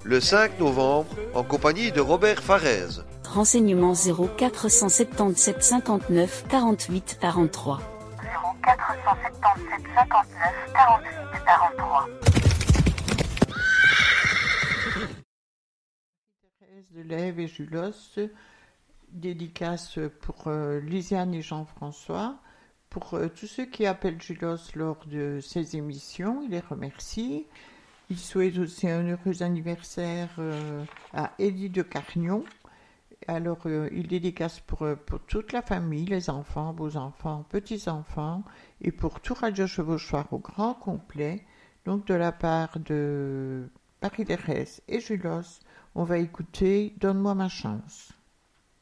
le 5 novembre en compagnie de Robert Farez. Renseignements 0477 59 48 43. 0477 59 48 43. Thérèse Delève et Julos, dédicace pour Lisiane et Jean-François. Pour tous ceux qui appellent Julos lors de ses émissions, il les remercie. Il souhaite aussi un heureux anniversaire à Eddie de Cargnon. Alors, il dédicace pour toute la famille, les enfants, beaux-enfants, petits-enfants, et pour tout Radio Chevauchoir au grand complet. Donc, de la part de Marie-Thérèse et Julos, on va écouter « Donne-moi ma chance ».